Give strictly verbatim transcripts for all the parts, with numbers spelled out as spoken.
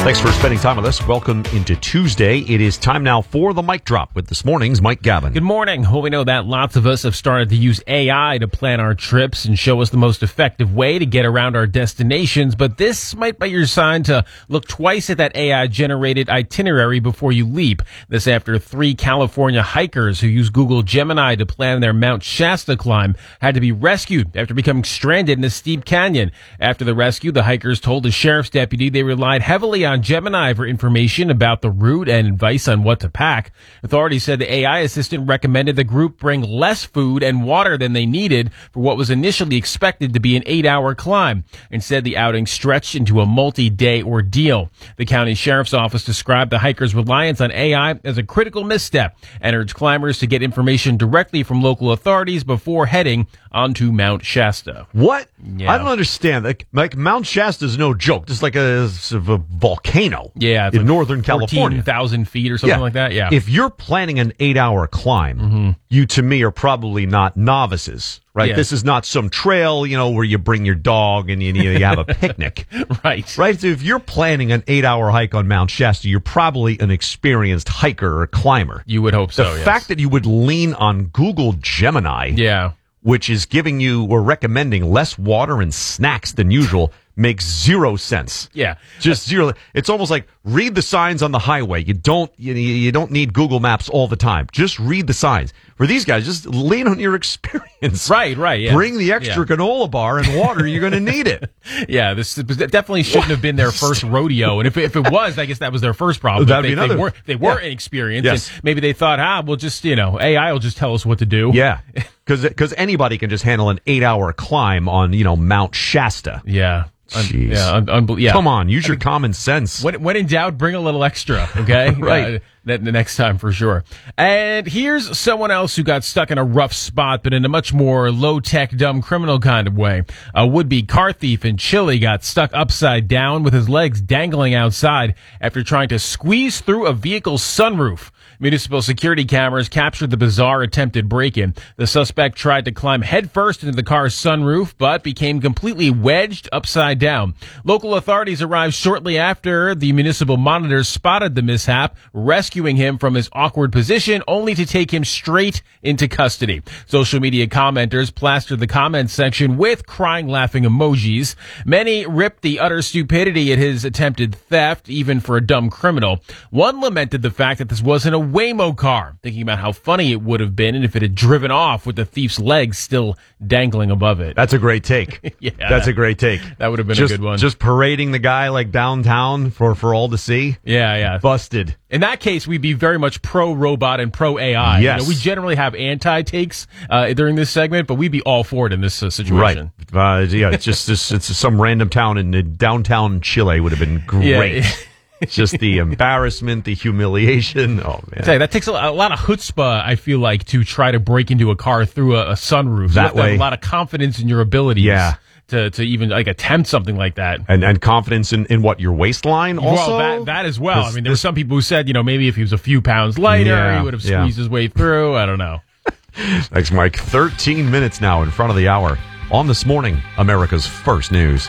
Thanks for spending time with us. Welcome into Tuesday. It is time now for the Mic Drop with this morning's Mike Gavin. Good morning. Well, we know that lots of us have started to use A I to plan our trips and show us the most effective way to get around our destinations, but this might be your sign to look twice at that A I-generated itinerary before you leap. This after three California hikers who used Google Gemini to plan their Mount Shasta climb had to be rescued after becoming stranded in a steep canyon. After the rescue, the hikers told a sheriff's deputy they relied heavily on Gemini for information about the route and advice on what to pack. Authorities said the A I assistant recommended the group bring less food and water than they needed for what was initially expected to be an eight-hour climb. Instead, the outing stretched into a multi-day ordeal. The county sheriff's office described the hikers' reliance on A I as a critical misstep and urged climbers to get information directly from local authorities before heading onto Mount Shasta. What? Yeah. I don't understand. Like, like Mount Shasta is no joke. Just like a, a volcano yeah, in like Northern California. fourteen thousand feet or something yeah. like that. Yeah. If you're planning an eight-hour climb, mm-hmm. you, to me, are probably not novices, right? Yeah. This is not some trail, you know, where you bring your dog and you, you have a picnic. Right. Right? So if you're planning an eight-hour hike on Mount Shasta, you're probably an experienced hiker or climber. You would hope so, The yes. fact that you would lean on Google Gemini, yeah. which is giving you or recommending less water and snacks than usual, makes zero sense. Yeah. Just zero. It's almost like read the signs on the highway. You don't you, you don't need Google Maps all the time. Just read the signs. For these guys, just lean on your experience. Right, right. Yeah. Bring the extra yeah. granola bar and water. You're going to need it. Yeah, this definitely shouldn't have been their first rodeo. And if if it was, I guess that was their first problem. That'd they, be another. They, were, they weren't yeah. inexperienced. Yes. And maybe they thought, ah, we'll just, you know, A I will just tell us what to do. Yeah. Because anybody can just handle an eight-hour climb on, you know, Mount Shasta. Yeah. Un- Jeez. yeah, un- unbe- yeah. Come on, use I your mean, common sense. When, when in doubt, bring a little extra, okay? Right. Uh, the, the next time for sure. And here's someone else who got stuck in a rough spot, but in a much more low-tech, dumb criminal kind of way. A would-be car thief in Chile got stuck upside down with his legs dangling outside after trying to squeeze through a vehicle's sunroof. Municipal security cameras captured the bizarre attempted break-in. The suspect tried to climb headfirst into the car's sunroof, but became completely wedged upside down. Local authorities arrived shortly after the municipal monitors spotted the mishap, rescuing him from his awkward position, only to take him straight into custody. Social media commenters plastered the comment section with crying, laughing emojis. Many ripped the utter stupidity at his attempted theft, even for a dumb criminal. One lamented the fact that this wasn't a Waymo car, thinking about how funny it would have been if it had driven off with the thief's legs still dangling above it. That's a great take. Yeah, That's a great take. That would have been just, a good one. Just parading the guy like downtown for, for all to see. Yeah, yeah. Busted. In that case, we'd be very much pro-robot and pro-A I. Yes. You know, we generally have anti-takes uh, during this segment, but we'd be all for it in this uh, situation. Right. Uh, yeah, it's just this, it's some random town in uh, downtown Chile would have been great. Yeah. Just the embarrassment, the humiliation. Oh, man. I tell you, that takes a, a lot of chutzpah, I feel like, to try to break into a car through a, a sunroof. That you have to way. have a lot of confidence in your abilities. Yeah. To, to even like attempt something like that. And and confidence in, in what, your waistline also? Well, that, that as well. I This- mean, there were this- some people who said, you know, maybe if he was a few pounds lighter, Yeah, he would have yeah. squeezed his way through. I don't know. Thanks, Mike. thirteen minutes now in front of the hour on This Morning, America's First News.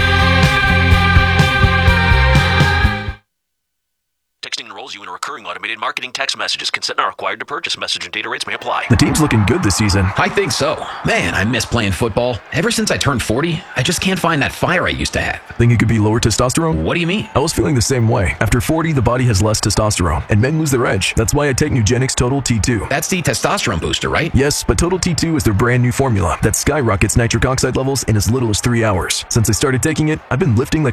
Texting enrolls you in a recurring automated marketing text messages. Consent not required to purchase. Message and data rates may apply. The team's looking good this season. I think so. Man, I miss playing football. Ever since I turned forty, I just can't find that fire I used to have. Think it could be lower testosterone? What do you mean? I was feeling the same way. After forty, the body has less testosterone, and men lose their edge. That's why I take Nugenix Total T two. That's the testosterone booster, right? Yes, but Total T two is their brand new formula that skyrockets nitric oxide levels in as little as three hours. Since I started taking it, I've been lifting like